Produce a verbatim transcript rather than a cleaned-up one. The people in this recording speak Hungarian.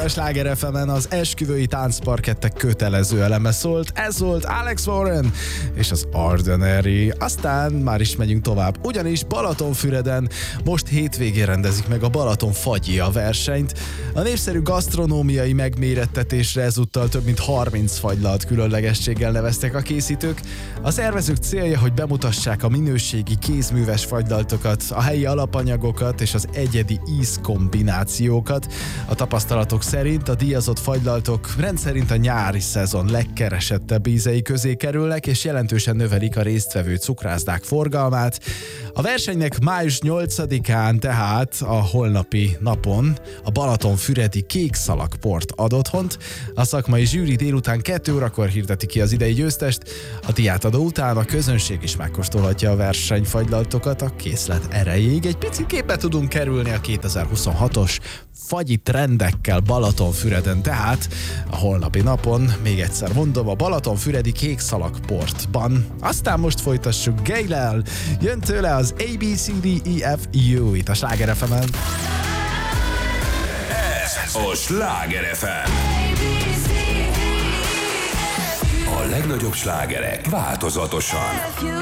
A Sláger ef emen az esküvői táncparkettek kötelező eleme szólt. Ez volt Alex Warren és az Ordinary. Aztán már is megyünk tovább. Ugyanis Balatonfüreden most hétvégén rendezik meg a Balaton Fagyja versenyt. A népszerű gasztronómiai megmérettetésre ezúttal több mint harminc fagylalt különlegességgel neveztek a készítők. A szervezők célja, hogy bemutassák a minőségi kézműves fagylaltokat, a helyi alapanyagokat és az egyedi ízkombinációkat. A tapasztalatok szerint a díjazott fagylaltok rendszerint a nyári szezon legkeresettebb ízei közé kerülnek, és jelentősen növelik a résztvevő cukrászdák forgalmát. A versenynek május nyolcadikán, tehát a holnapi napon a Balatonfüredi Kékszalagport ad otthont. A szakmai zsűri délután kettő órakor hirdeti ki az idei győztest. A díjátadó után a közönség is megkóstolhatja a versenyfagylaltokat a készlet erejéig. Egy picit képbe tudunk kerülni a kétezer-huszonhatos fagyi trendekkel Balatonfüreden, tehát a holnapi napon, még egyszer mondom, a Balatonfüredi Kékszalagportban. Aztán most folytassuk Gayle-el, jön tőle az á bé cé dé é ef u itt a Sláger ef emen. Ez a Sláger ef em. A legnagyobb slágerek változatosan.